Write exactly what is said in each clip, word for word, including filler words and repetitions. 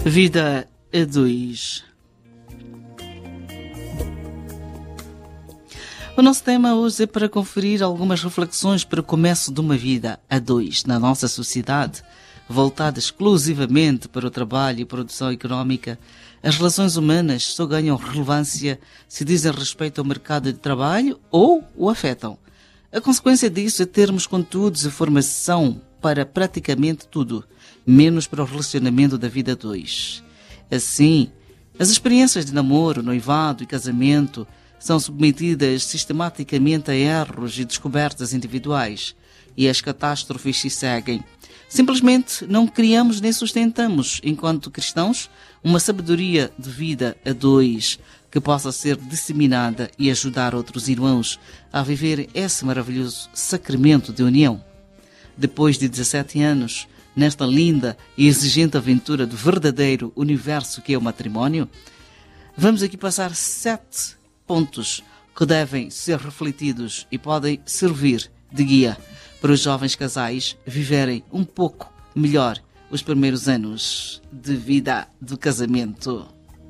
Vida a dois. O nosso tema hoje é para conferir algumas reflexões para o começo de uma vida a dois na nossa sociedade, voltada exclusivamente para o trabalho e produção económica. As relações humanas só ganham relevância se dizem respeito ao mercado de trabalho ou o afetam. A consequência disso é termos conteúdos e formação para praticamente tudo, menos para o relacionamento da vida a dois. Assim, as experiências de namoro, noivado e casamento são submetidas sistematicamente a erros e descobertas individuais, e as catástrofes se seguem. Simplesmente não criamos nem sustentamos, enquanto cristãos, uma sabedoria de vida a dois que possa ser disseminada e ajudar outros irmãos a viver esse maravilhoso sacramento de união. Depois de dezassete anos, nesta linda e exigente aventura do verdadeiro universo que é o matrimónio, vamos aqui passar sete pontos que devem ser refletidos e podem servir de guia para os jovens casais viverem um pouco melhor os primeiros anos de vida do casamento.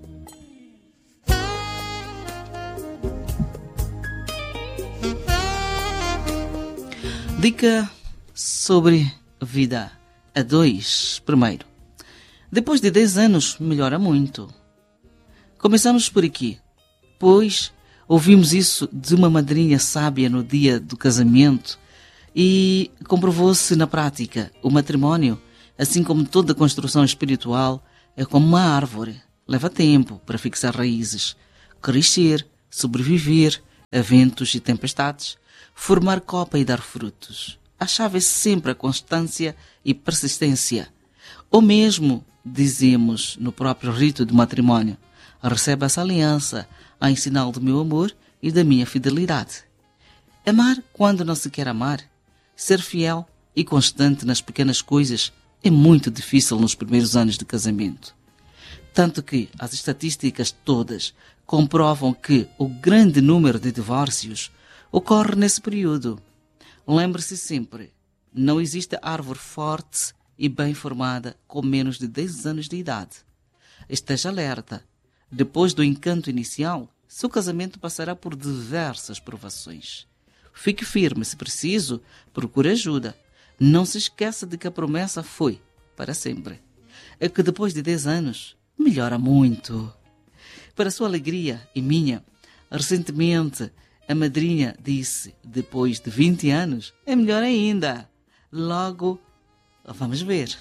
Dica sobre vida a dois. Primeiro, depois de dez anos melhora muito. Começamos por aqui, pois ouvimos isso de uma madrinha sábia no dia do casamento e comprovou-se na prática. O matrimónio, assim como toda construção espiritual, é como uma árvore. Leva tempo para fixar raízes, crescer, sobreviver a ventos e tempestades, formar copa e dar frutos. A chave é sempre a constância e persistência. Ou mesmo, dizemos no próprio rito do matrimónio, recebe essa aliança em sinal do meu amor e da minha fidelidade. Amar quando não se quer amar, ser fiel e constante nas pequenas coisas é muito difícil nos primeiros anos de casamento. Tanto que as estatísticas todas comprovam que o grande número de divórcios ocorre nesse período. Lembre-se sempre, não existe árvore forte e bem formada com menos de dez anos de idade. Esteja alerta. Depois do encanto inicial, seu casamento passará por diversas provações. Fique firme, se preciso, procure ajuda. Não se esqueça de que a promessa foi para sempre. É que depois de dez anos, melhora muito. Para sua alegria e minha, recentemente a madrinha disse, depois de vinte anos, é melhor ainda. Logo, vamos ver.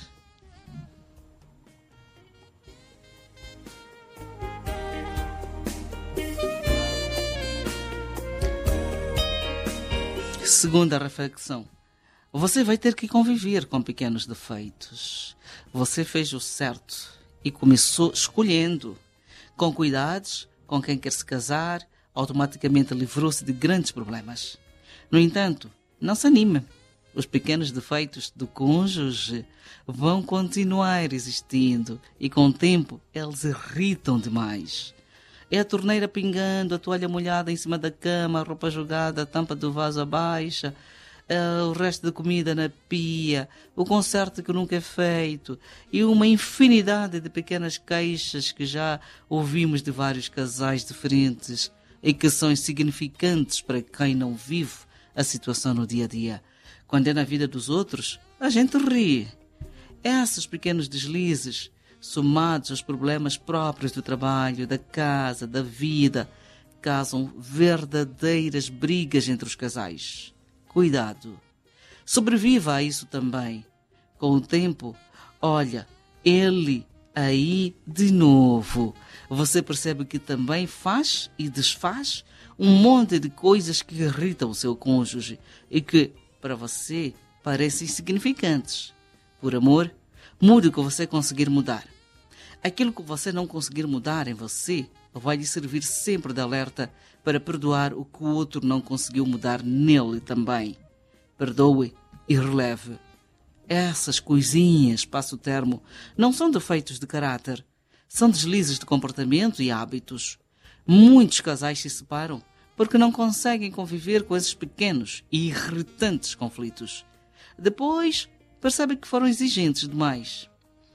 Segunda reflexão. Você vai ter que conviver com pequenos defeitos. Você fez o certo e começou escolhendo. Com cuidados, com quem quer se casar, automaticamente livrou-se de grandes problemas. No entanto, não se anime. Os pequenos defeitos do cônjuge vão continuar existindo e com o tempo eles irritam demais. É a torneira pingando, a toalha molhada em cima da cama, a roupa jogada, a tampa do vaso abaixo, uh, o resto da comida na pia, o concerto que nunca é feito e uma infinidade de pequenas queixas que já ouvimos de vários casais diferentes e que são insignificantes para quem não vive a situação no dia a dia. Quando é na vida dos outros, a gente ri. Esses pequenos deslizes, somados aos problemas próprios do trabalho, da casa, da vida, causam verdadeiras brigas entre os casais. Cuidado. Sobreviva a isso também. Com o tempo, olha, ele aí de novo. Você percebe que também faz e desfaz um monte de coisas que irritam o seu cônjuge e que, para você, parecem insignificantes. Por amor, mude o que você conseguir mudar. Aquilo que você não conseguir mudar em você vai lhe servir sempre de alerta para perdoar o que o outro não conseguiu mudar nele também. Perdoe e releve. Essas coisinhas, passo o termo, não são defeitos de caráter. São deslizes de comportamento e hábitos. Muitos casais se separam porque não conseguem conviver com esses pequenos e irritantes conflitos. Depois, percebem que foram exigentes demais.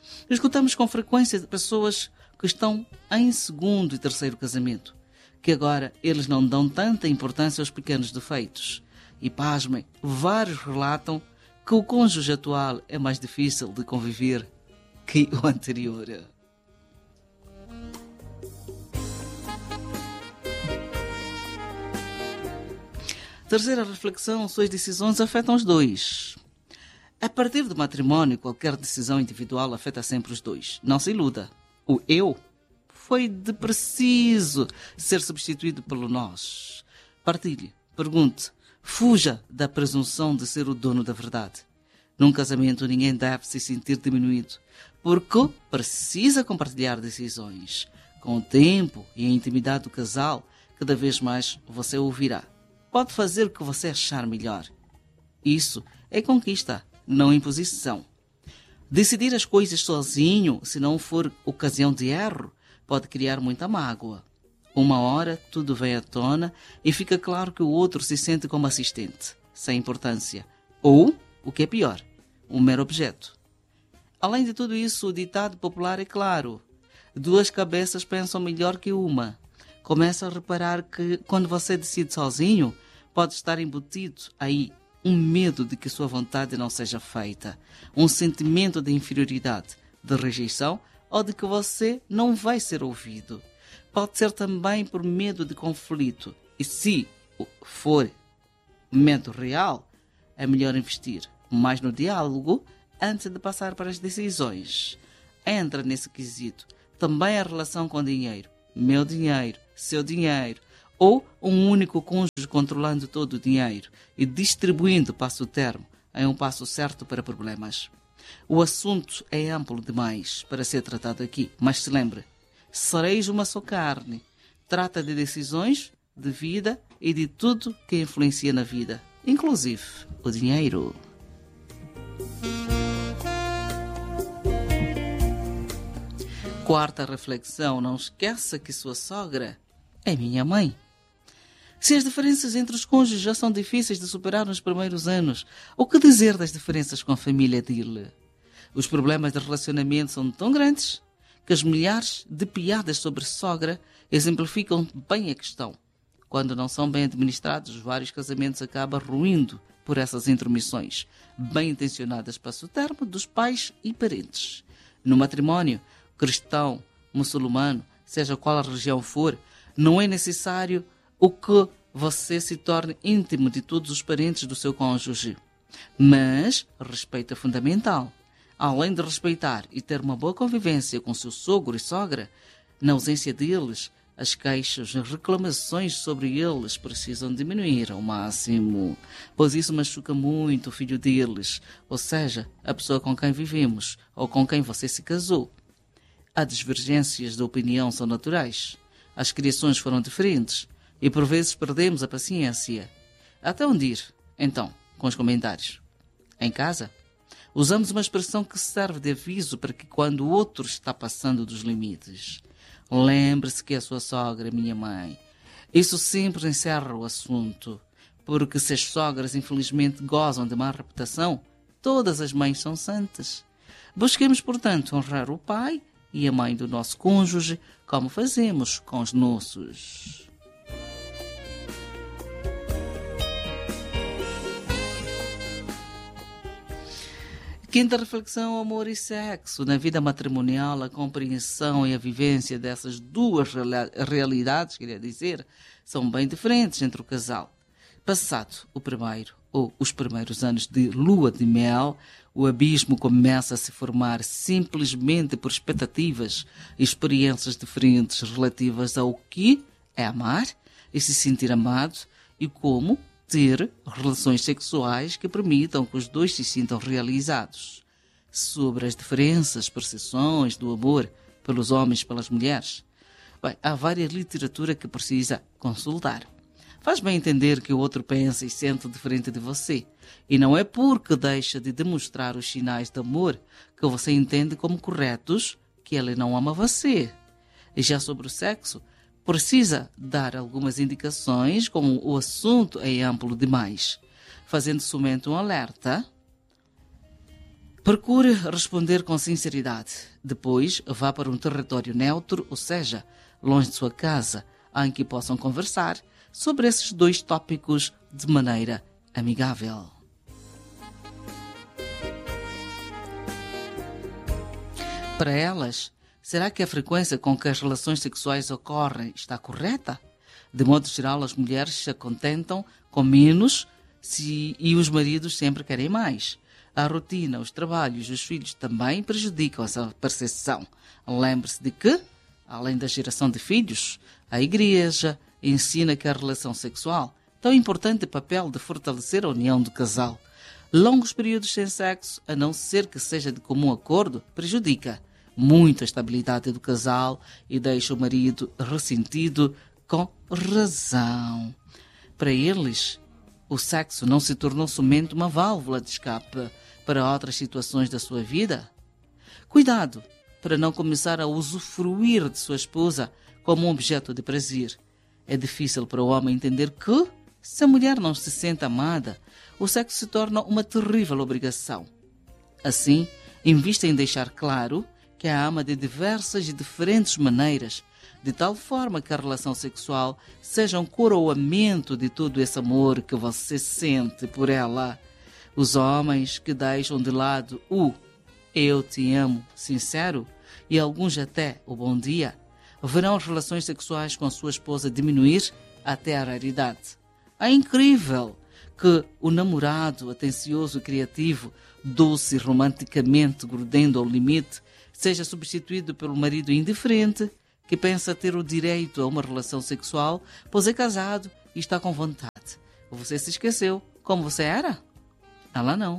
Escutamos com frequência de pessoas que estão em segundo e terceiro casamento, que agora eles não dão tanta importância aos pequenos defeitos. E pasmem, vários relatam que o cônjuge atual é mais difícil de conviver que o anterior. Terceira reflexão, suas decisões afetam os dois. A partir do matrimônio, qualquer decisão individual afeta sempre os dois. Não se iluda. O eu foi de preciso ser substituído pelo nós. Partilhe, pergunte, fuja da presunção de ser o dono da verdade. Num casamento, ninguém deve se sentir diminuído, porque precisa compartilhar decisões. Com o tempo e a intimidade do casal, cada vez mais você ouvirá. Pode fazer o que você achar melhor. Isso é conquista, não imposição. Decidir as coisas sozinho, se não for ocasião de erro, pode criar muita mágoa. Uma hora tudo vem à tona e fica claro que o outro se sente como assistente, sem importância. Ou, o que é pior, um mero objeto. Além de tudo isso, o ditado popular é claro. Duas cabeças pensam melhor que uma. Começa a reparar que, quando você decide sozinho, pode estar embutido aí um medo de que sua vontade não seja feita, um sentimento de inferioridade, de rejeição ou de que você não vai ser ouvido. Pode ser também por medo de conflito. E se for medo real, é melhor investir mais no diálogo antes de passar para as decisões. Entra nesse quesito também a relação com o dinheiro. Meu dinheiro, seu dinheiro. Ou um único cônjuge controlando todo o dinheiro e distribuindo passo termo é um passo certo para problemas. O assunto é amplo demais para ser tratado aqui, mas se lembre, sereis uma só carne. Trata de decisões, de vida e de tudo que influencia na vida, inclusive o dinheiro. Quarta reflexão, não esqueça que sua sogra é minha mãe. Se as diferenças entre os cônjuges já são difíceis de superar nos primeiros anos, o que dizer das diferenças com a família dele? Os problemas de relacionamento são tão grandes que as milhares de piadas sobre sogra exemplificam bem a questão. Quando não são bem administrados, vários casamentos acabam ruindo por essas intromissões, bem intencionadas para o termo dos pais e parentes. No matrimónio, cristão, muçulmano, seja qual a religião for, não é necessário o que você se torne íntimo de todos os parentes do seu cônjuge. Mas respeito é fundamental. Além de respeitar e ter uma boa convivência com seu sogro e sogra, na ausência deles, as queixas e reclamações sobre eles precisam diminuir ao máximo, pois isso machuca muito o filho deles, ou seja, a pessoa com quem vivemos ou com quem você se casou. As divergências de opinião são naturais. As criações foram diferentes e por vezes perdemos a paciência. Até onde ir, então, com os comentários? Em casa, usamos uma expressão que serve de aviso para que quando o outro está passando dos limites. Lembre-se que a sua sogra é minha mãe. Isso sempre encerra o assunto, porque se as sogras infelizmente gozam de má reputação, todas as mães são santas. Busquemos, portanto, honrar o pai e a mãe do nosso cônjuge, como fazemos com os nossos. Quinta reflexão, amor e sexo. Na vida matrimonial, a compreensão e a vivência dessas duas realidades, queria dizer, são bem diferentes entre o casal. Passado o primeiro ou os primeiros anos de lua de mel, o abismo começa a se formar simplesmente por expectativas e experiências diferentes relativas ao que é amar e se sentir amado e como ter relações sexuais que permitam que os dois se sintam realizados. Sobre as diferentes percepções do amor pelos homens e pelas mulheres, bem, há várias literatura que precisa consultar. Faz bem entender que o outro pensa e sente diferente de você, e não é porque deixa de demonstrar os sinais de amor que você entende como corretos que ele não ama você. E já sobre o sexo, precisa dar algumas indicações, como o assunto é amplo demais, fazendo somente um alerta. Procure responder com sinceridade. Depois, vá para um território neutro, ou seja, longe de sua casa, em que possam conversar sobre esses dois tópicos de maneira amigável. Para elas, será que a frequência com que as relações sexuais ocorrem está correta? De modo geral, as mulheres se contentam com menos se, e os maridos sempre querem mais. A rotina, os trabalhos e os filhos também prejudicam essa percepção. Lembre-se de que, além da geração de filhos, a Igreja ensina que a relação sexual tem um importante papel de fortalecer a união do casal. Longos períodos sem sexo, a não ser que seja de comum acordo, prejudica muito a estabilidade do casal e deixa o marido ressentido com razão. Para eles, o sexo não se tornou somente uma válvula de escape para outras situações da sua vida. Cuidado para não começar a usufruir de sua esposa como um objeto de prazer. É difícil para o homem entender que, se a mulher não se sente amada, o sexo se torna uma terrível obrigação. Assim, invista em deixar claro que a ama de diversas e diferentes maneiras, de tal forma que a relação sexual seja um coroamento de todo esse amor que você sente por ela. Os homens que deixam de lado o "eu te amo" sincero e alguns até o "bom dia", verão as relações sexuais com sua esposa diminuir até a raridade. É incrível que o namorado atencioso e criativo, doce e romanticamente grudento ao limite, seja substituído pelo marido indiferente que pensa ter o direito a uma relação sexual, pois é casado e está com vontade. Você se esqueceu como você era? Ela não.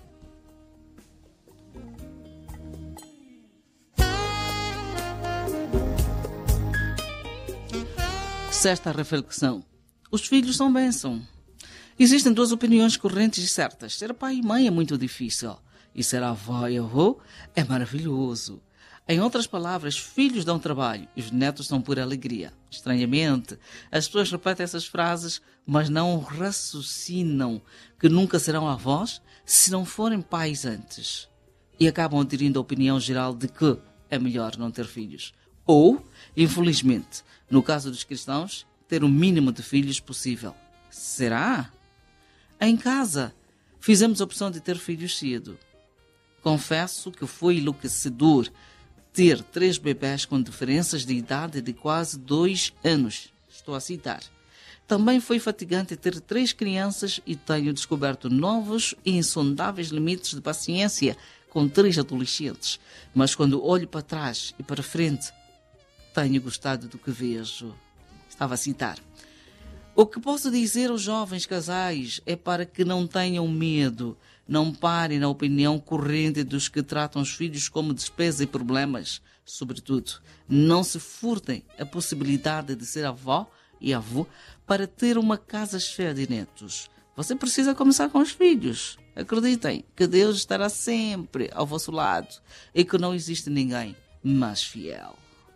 Sexta reflexão. Os filhos são bênção. Existem duas opiniões correntes e certas. Ser pai e mãe é muito difícil. E ser avó e avô é maravilhoso. Em outras palavras, filhos dão trabalho e os netos são pura alegria. Estranhamente, as pessoas repetem essas frases, mas não raciocinam que nunca serão avós se não forem pais antes. E acabam aderindo à opinião geral de que é melhor não ter filhos. Ou, infelizmente, no caso dos cristãos, ter o mínimo de filhos possível. Será? Em casa, fizemos a opção de ter filhos cedo. Confesso que foi enlouquecedor ter três bebés com diferenças de idade de quase dois anos. Estou a citar. Também foi fatigante ter três crianças e tenho descoberto novos e insondáveis limites de paciência com três adolescentes. Mas quando olho para trás e para frente, tenho gostado do que vejo. Estava a citar. O que posso dizer aos jovens casais é para que não tenham medo, não parem na opinião corrente dos que tratam os filhos como despesa e problemas. Sobretudo, não se furtem a possibilidade de ser avó e avô para ter uma casa cheia de netos. Você precisa começar com os filhos. Acreditem que Deus estará sempre ao vosso lado e que não existe ninguém mais fiel.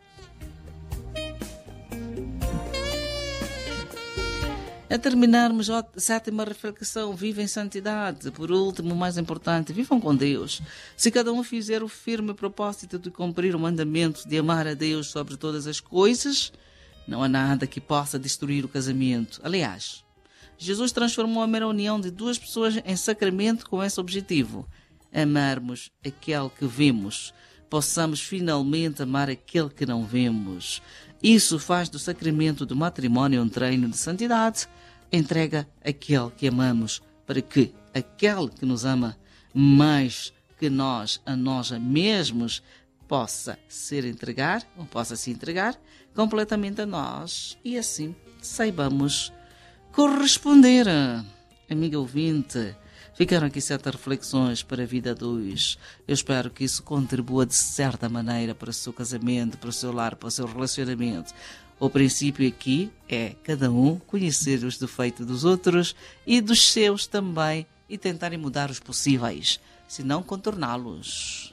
A terminarmos a sétima reflexão, vivam em santidade. Por último, o mais importante, vivam com Deus. Se cada um fizer o firme propósito de cumprir o mandamento de amar a Deus sobre todas as coisas, não há nada que possa destruir o casamento. Aliás, Jesus transformou a mera união de duas pessoas em sacramento com esse objetivo. Amarmos aquele que vemos, possamos finalmente amar aquele que não vemos. Isso faz do sacramento do matrimónio um treino de santidade. Entrega aquele que amamos para que aquele que nos ama mais que nós a nós mesmos possa ser entregar, ou possa se entregar completamente a nós e assim saibamos corresponder. Amiga ouvinte, ficaram aqui certas reflexões para a vida dois. Eu espero que isso contribua de certa maneira para o seu casamento, para o seu lar, para o seu relacionamento. O princípio aqui é cada um conhecer os defeitos dos outros e dos seus também e tentarem mudar os possíveis, se não contorná-los.